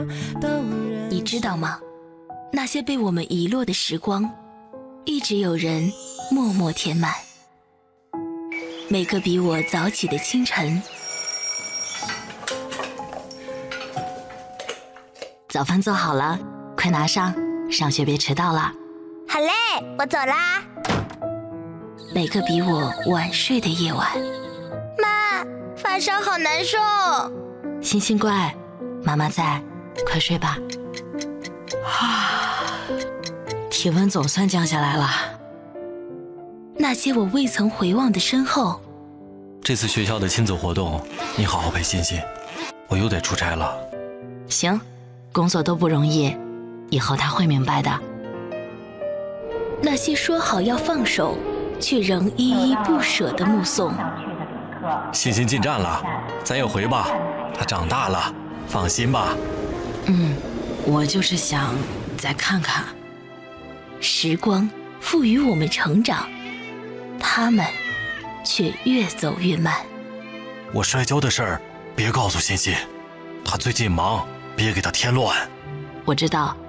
你知道吗？那些被我们遗落的时光，一直有人默默填满。每个比我早起的清晨， 早饭做好了，快拿上，上学别迟到了。 好嘞，我走啦。 每个比我晚睡的夜晚。 妈，发烧好难受。 星星乖，妈妈在，快睡吧。体温总算降下来了。 那些我未曾回望的身后。 这次学校的亲子活动，你好好陪欣欣，我又得出差了。 行，工作都不容易，以后他会明白的。 那些说好要放手，却仍依依不舍的目送。 欣欣进站了，咱也回吧，她长大了，放心吧。 我就是想再看看。 时光赋予我们成长，他们却越走越慢。 我摔跤的事儿别告诉欣欣，她最近忙，别给她添乱。 我知道，